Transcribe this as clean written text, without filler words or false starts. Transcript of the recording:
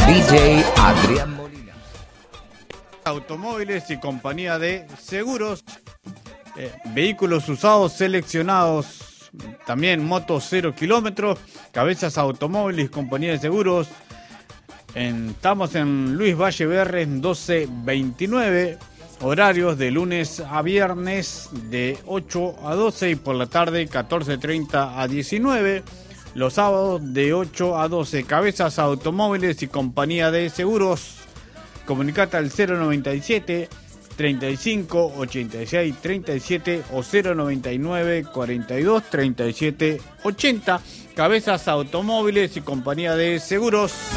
DJ Adrián Molina. Automóviles y compañía de seguros, vehículos usados seleccionados, también motos 0 kilómetros, Cabezas Automóviles y compañía de seguros. Estamos en Luis Valle Berres 1229, horarios de lunes a viernes de 8 a 12 y por la tarde 14:30 a 19. Los sábados de 8 a 12, Cabezas Automóviles y compañía de seguros. Comunicate al 097 35 86 37 o 099 42 37 80. Cabezas Automóviles y compañía de seguros.